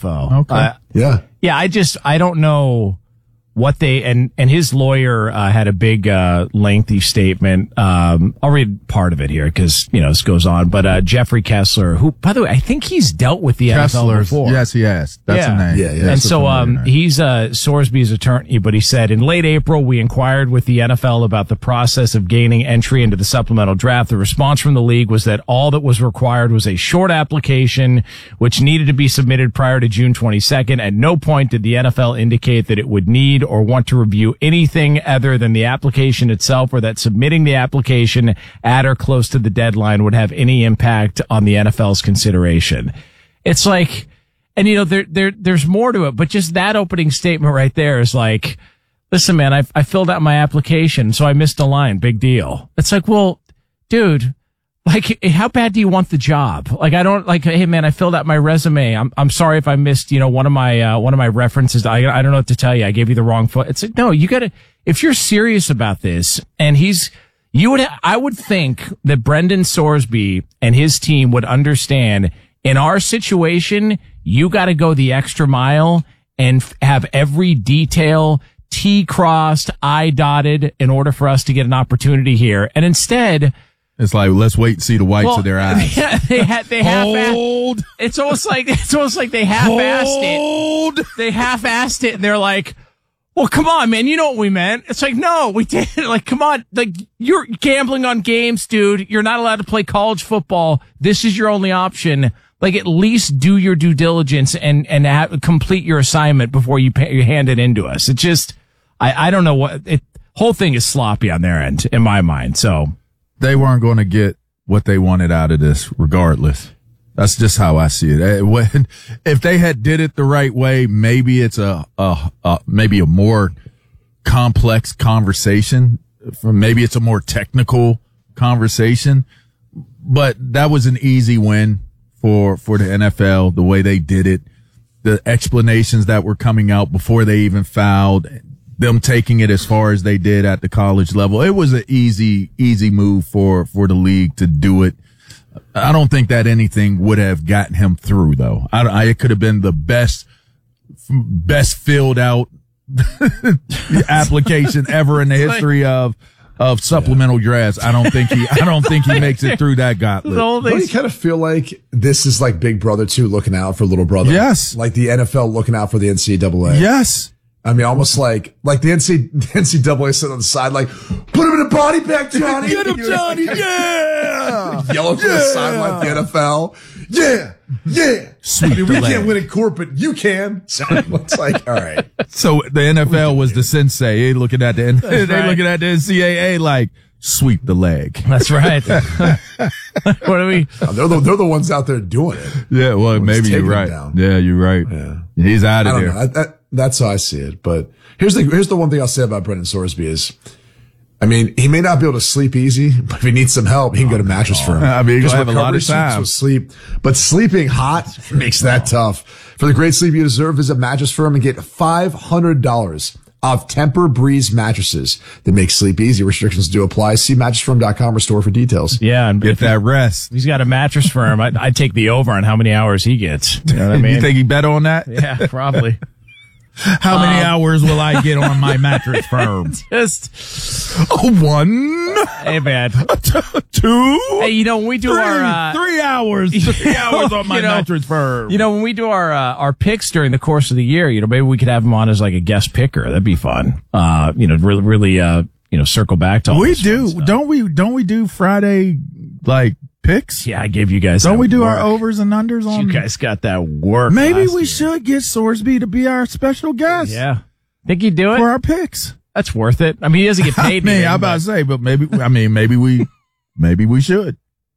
info. Okay. Yeah, I don't know what they, and his lawyer had a big, lengthy statement. I'll read part of it here because, this goes on. But Jeffrey Kessler, who, by the way, I think he's dealt with the NFL before. Yes, he has. That's a name. Yeah. And so he's Sorsby's attorney, but he said, in late April, we inquired with the NFL about the process of gaining entry into the supplemental draft. The response from the league was that all that was required was a short application, which needed to be submitted prior to June 22nd. At no point did the NFL indicate that it would need or want to review anything other than the application itself, or that submitting the application at or close to the deadline would have any impact on the NFL's consideration. It's like, and there's more to it, but just that opening statement right there is like, listen, man, I filled out my application, so I missed a line. Big deal. It's like, well, dude, like, how bad do you want the job? Like, hey man, I filled out my resume. I'm sorry if I missed, one of my references. I don't know what to tell you. I gave you the wrong foot. It's like, no, you gotta, if you're serious about this, and I would think that Brendan Sorsby and his team would understand, in our situation, you gotta go the extra mile and have every detail T crossed, I dotted in order for us to get an opportunity here. And instead, it's like, let's wait and see the whites of their eyes. Yeah, they half-assed. It's almost like they half-assed it. They half-assed it, and they're like, well, come on, man, you know what we meant. It's like, no, we didn't. Like, come on. Like, you're gambling on games, dude. You're not allowed to play college football. This is your only option. Like, at least do your due diligence and complete your assignment before you hand it in to us. It just, I don't know whole thing is sloppy on their end, in my mind, so. They weren't going to get what they wanted out of this regardless. That's just how I see it. If they had did it the right way, maybe it's maybe a more complex conversation. Maybe it's a more technical conversation, but that was an easy win for the NFL, the way they did it, the explanations that were coming out before they even fouled, them taking it as far as they did at the college level. It was an easy move for the league to do it. I don't think that anything would have gotten him through, though. It could have been the best filled out application ever in the history of supplemental drafts. I don't think he makes it through that gauntlet. Don't you kind of feel like this is like Big Brother 2 looking out for little brother? Yes. Like the NFL looking out for the NCAA. Yes. I mean, almost like the NCAA sitting on the side, like, put him in a body bag, Johnny. Get him, Johnny. Yeah. Yelling from the sideline, the NFL. Yeah. Sweep we can't win in court, but you can. So it's like, all right. So the NFL was the sensei. They looking at the NCAA like, sweep the leg. That's right. What are we? They're the ones out there doing it. Yeah, well, maybe you're right. Yeah, you're right. Yeah. He's out of there. That's how I see it. But here's the one thing I'll say about Brendan Sorsby is, I mean, he may not be able to sleep easy, but if he needs some help, he can go to Mattress Firm. I mean, he's going to have a lot of time. With sleep, but sleeping hot makes that tough. For the great sleep you deserve, visit Mattress Firm and get $500 off Tempur-Breeze mattresses that make sleep easy. Restrictions do apply. See mattressfirm.com or store for details. Yeah, and get that rest. He's got a Mattress Firm. I'd take the over on how many hours he gets. You know what I mean? You think he bet on that? Yeah, probably. How many hours will I get on my Mattress Firm? Just 1. Hey, man. 2. Hey, when we do 3 our 3 hours. 3 hours on my Mattress Firm. When we do our picks during the course of the year, maybe we could have him on as like a guest picker. That'd be fun. Really, circle back to all we do. Don't we do Friday like picks? Yeah, I gave you guys. Don't we do our overs and unders on? You guys got that work. Maybe we should get Sorsby to be our special guest. Yeah, think he'd do it for our picks. That's worth it. I mean, he doesn't get paid. I'm about to say, but maybe we should.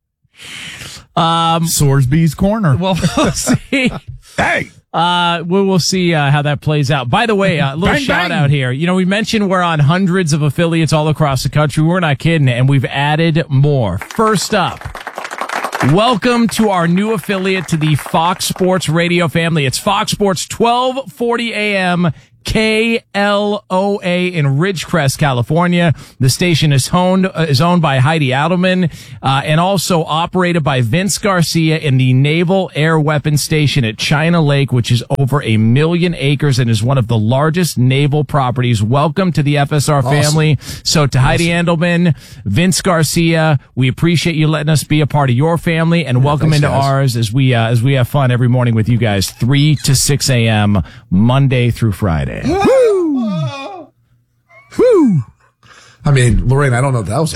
Sorsby's corner. Well, we'll see. Hey. We'll see how that plays out. By the way, a little shout out here. We mentioned we're on hundreds of affiliates all across the country. We're not kidding, and we've added more. First up, welcome to our new affiliate to the Fox Sports Radio family. It's Fox Sports 1240 AM KLOA in Ridgecrest, California. The station is owned by Heidi Adelman, and also operated by Vince Garcia in the Naval Air Weapons Station at China Lake, which is over 1 million acres and is one of the largest naval properties. Welcome to the FSR family. So to Heidi Adelman, Vince Garcia, we appreciate you letting us be a part of your family, and welcome into ours as we have fun every morning with you guys, 3 to 6 a.m. Monday through Friday. Woo! Woo! I mean, Lorraine, I don't know if that was.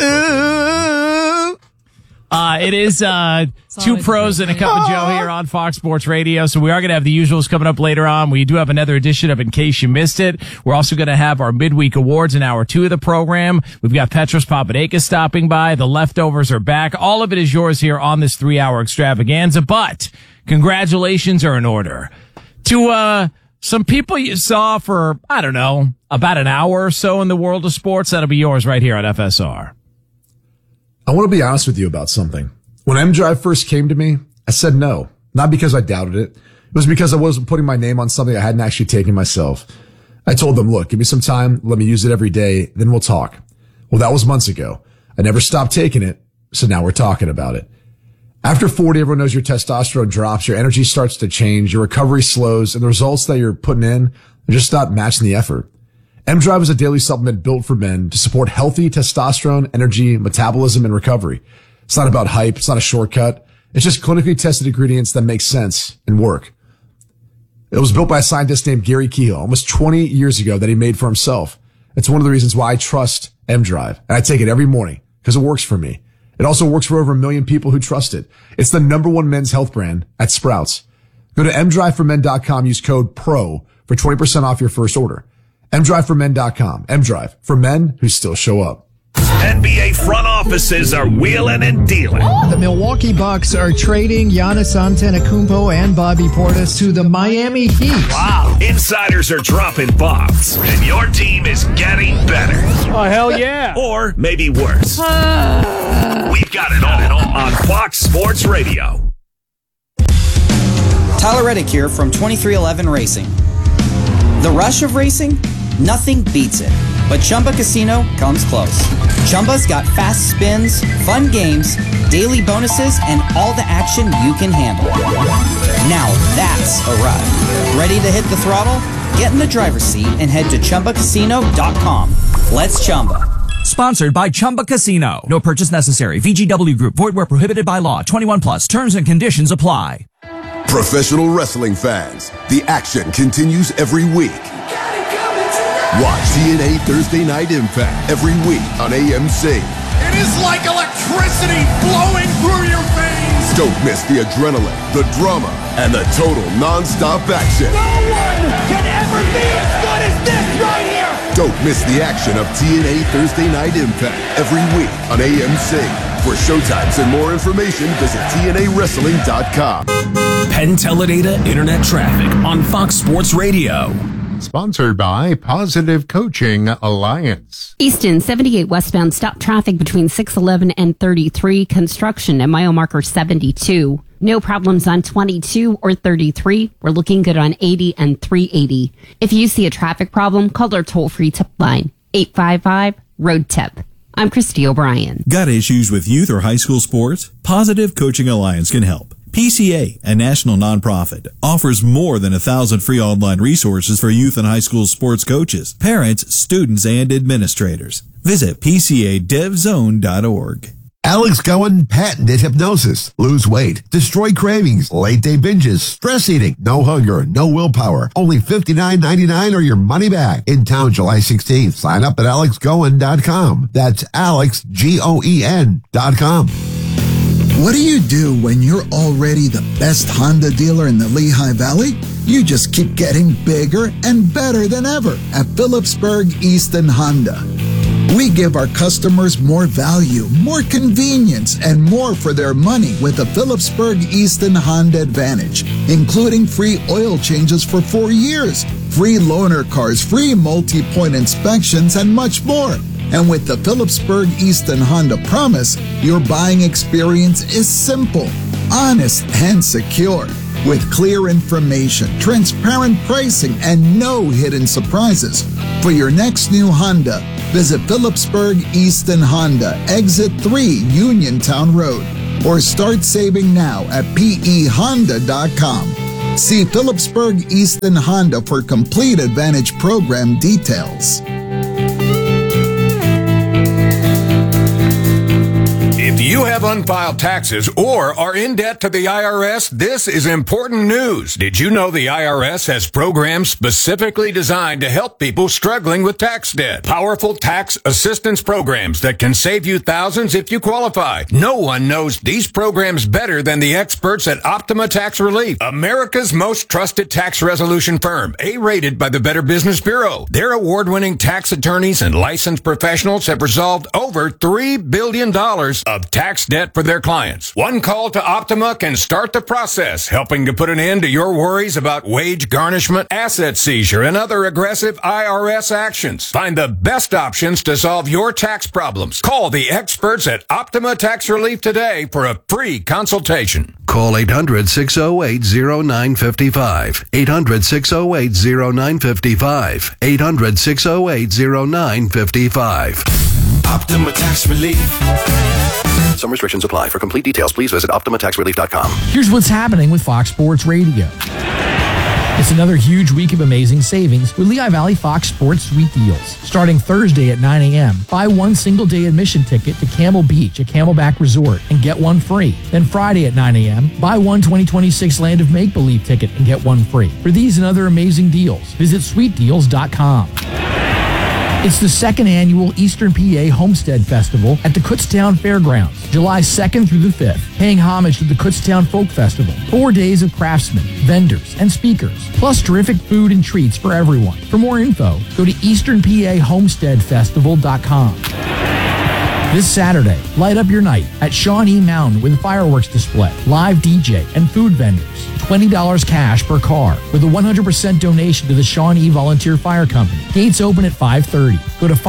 It is two pros and a cup of Joe here on Fox Sports Radio. So we are going to have the usuals coming up later on. We do have another edition of In Case You Missed It. We're also going to have our midweek awards in hour 2 of the program. We've got Petros Papadakis stopping by. The leftovers are back. All of it is yours here on this 3-hour extravaganza. But congratulations are in order to some people you saw for, I don't know, about an hour or so in the world of sports. That'll be yours right here on FSR. I want to be honest with you about something. When M-Drive first came to me, I said no. Not because I doubted it. It was because I wasn't putting my name on something I hadn't actually taken myself. I told them, look, give me some time. Let me use it every day. Then we'll talk. Well, that was months ago. I never stopped taking it. So now we're talking about it. After 40, everyone knows your testosterone drops, your energy starts to change, your recovery slows, and the results that you're putting in are just not matching the effort. M-Drive is a daily supplement built for men to support healthy testosterone, energy, metabolism, and recovery. It's not about hype. It's not a shortcut. It's just clinically tested ingredients that make sense and work. It was built by a scientist named Gary Kehoe almost 20 years ago that he made for himself. It's one of the reasons why I trust M-Drive, and I take it every morning because it works for me. It also works for over 1 million people who trust it. It's the #1 men's health brand at Sprouts. Go to mdriveformen.com, use code PRO for 20% off your first order. mdriveformen.com. M-Drive, for men who still show up. NBA front offices are wheeling and dealing. The Milwaukee Bucks are trading Giannis Antetokounmpo and Bobby Portis to the Miami Heat. Wow. Insiders are dropping bombs, and your team is getting better. Oh, hell yeah. Or maybe worse. We've got it all on Fox Sports Radio. Tyler Reddick here from 2311 Racing. The rush of racing? Nothing beats it. But Chumba Casino comes close. Chumba's got fast spins, fun games, daily bonuses, and all the action you can handle. Now that's a ride. Ready to hit the throttle? Get in the driver's seat and head to ChumbaCasino.com. Let's Chumba. Sponsored by Chumba Casino. No purchase necessary. VGW Group. Void where prohibited by law. 21 plus. Terms and conditions apply. Professional wrestling fans, the action continues every week. Watch TNA Thursday Night Impact every week on AMC. It is like electricity flowing through your veins. Don't miss the adrenaline, the drama, and the total non-stop action. No one can ever be as good as this right here. Don't miss the action of TNA Thursday Night Impact every week on AMC. For showtimes and more information, visit TNAWrestling.com. Penn Teledata Internet Traffic on Fox Sports Radio. Sponsored by Positive Coaching Alliance. Easton 78 westbound stop traffic between 611 and 33. Construction at mile marker 72. No problems on 22 or 33. We're looking good on 80 and 380. If you see a traffic problem, call our toll-free tip line, 855-ROAD-TIP. I'm Christy O'Brien. Got issues with youth or high school sports? Positive Coaching Alliance can help. PCA, a national nonprofit, offers more than 1,000 free online resources for youth and high school sports coaches, parents, students, and administrators. Visit PCADevZone.org. Alex Cohen patented hypnosis. Lose weight, destroy cravings, late day binges, stress eating, no hunger, no willpower. Only $59.99 or your money back. In town July 16th. Sign up at AlexGoen.com. That's AlexGoen.com. What do you do when you're already the best Honda dealer in the Lehigh Valley? You just keep getting bigger and better than ever at Phillipsburg Easton Honda. We give our customers more value, more convenience, and more for their money with the Phillipsburg Easton Honda Advantage, including free oil changes for 4 years, free loaner cars, free multi-point inspections, and much more. And with the Phillipsburg Easton Honda Promise, your buying experience is simple, honest, and secure. with clear information, transparent pricing, and no hidden surprises. For your next new Honda, visit Phillipsburg Easton Honda, Exit 3 Uniontown Road, or start saving now at pehonda.com. See Phillipsburg Easton Honda for complete Advantage program details. If you have unfiled taxes or are in debt to the IRS, this is important news. Did you know the IRS has programs specifically designed to help people struggling with tax debt? Powerful tax assistance programs that can save you thousands if you qualify. No one knows these programs better than the experts at Optima Tax Relief, America's most trusted tax resolution firm, A-rated by the Better Business Bureau. Their award-winning tax attorneys and licensed professionals have resolved over $3 billion of tax debt for their clients. One call to Optima can start the process, helping to put an end to your worries about wage garnishment, asset seizure, and other aggressive IRS actions. Find the best options to solve your tax problems. Call the experts at Optima Tax Relief today for a free consultation. Call 800-608-0955. 800-608-0955. 800-608-0955. Optima Tax Relief. Some restrictions apply. For complete details, please visit OptimaTaxRelief.com. Here's what's happening with Fox Sports Radio. It's another huge week of amazing savings with Lehigh Valley Fox Sports Suite Deals. Starting Thursday at 9 a.m., buy one single-day admission ticket to Camel Beach, a Camelback resort, and get one free. Then Friday at 9 a.m., buy one 2026 Land of Make-Believe ticket and get one free. For these and other amazing deals, visit SweetDeals.com. It's the second annual Eastern PA Homestead Festival at the Kutztown Fairgrounds, July 2nd through the 5th, paying homage to the Kutztown Folk Festival. 4 days of craftsmen, vendors, and speakers, plus terrific food and treats for everyone. For more info, go to easternpahomesteadfestival.com. This Saturday, light up your night at Shawnee Mountain with a fireworks display, live DJ, and food vendors. $20 cash per car with a 100% donation to the Shawnee Volunteer Fire Company. Gates open at 5:30. Go to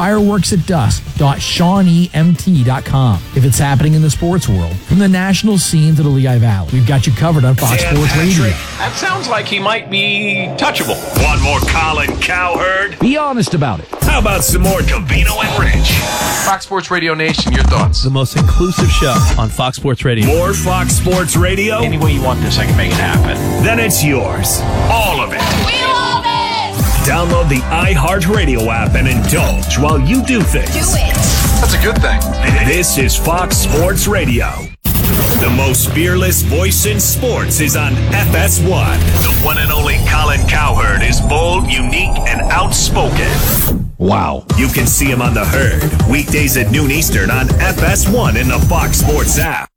fireworksatdusk.shawneemt.com. If it's happening in the sports world, from the national scene to the Lehigh Valley, we've got you covered on Fox Sports Radio. That sounds like he might be touchable. Want more Colin Cowherd? Be honest about it. How about some more Covino and Rich? Fox Sports Radio Nation, your thoughts? The most inclusive show on Fox Sports Radio. More Fox Sports Radio? Any way you want this, I can make it happen. Then it's yours. All of it. We love it! Download the iHeartRadio app and indulge while you do things. Do it! That's a good thing. This is Fox Sports Radio. The most fearless voice in sports is on FS1. The one and only Colin Cowherd is bold, unique, and outspoken. Wow. You can see him on The Herd, weekdays at noon Eastern on FS1 in the Fox Sports app.